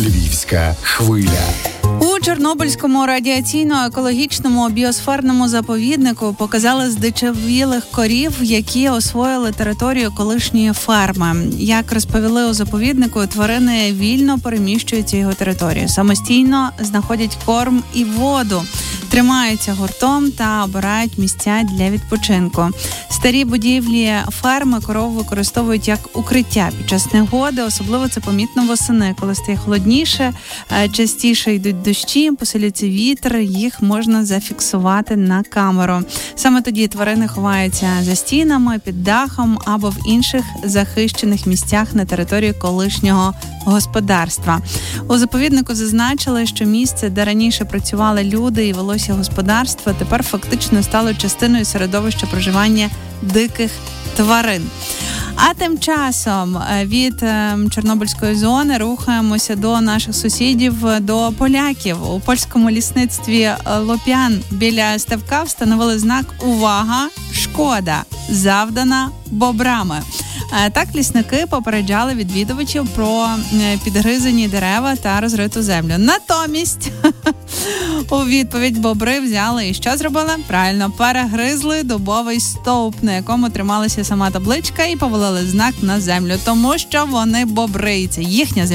Львівська хвиля. У Чорнобильському радіаційно-екологічному біосферному заповіднику показали здичавілих корів, які освоїли територію колишньої ферми. Як розповіли у заповіднику, тварини вільно переміщуються його територію, самостійно знаходять корм і воду, тримаються гуртом та обирають місця для відпочинку. Старі будівлі ферми коров використовують як укриття під час негоди, особливо це помітно восени, коли стає холодніше, частіше йдуть дощі, посилюється вітер, їх можна зафіксувати на камеру. Саме тоді тварини ховаються за стінами, під дахом або в інших захищених місцях на території колишнього господарства. У заповіднику зазначили, що місце, де раніше працювали люди і велося господарство, тепер фактично стало частиною середовища проживання диких тварин. А тим часом від Чорнобильської зони рухаємося до наших сусідів, до поляків. У польському лісництві Лоп'ян біля ставка встановили знак «Увага! Шкода! Завдана бобрами». Так лісники попереджали відвідувачів про підгризані дерева та розриту землю. Натомість у відповідь бобри взяли і що зробили? Правильно, перегризли дубовий стовп, на якому трималася сама табличка, і повалили знак на землю, тому що вони бобри. Це їхня земля.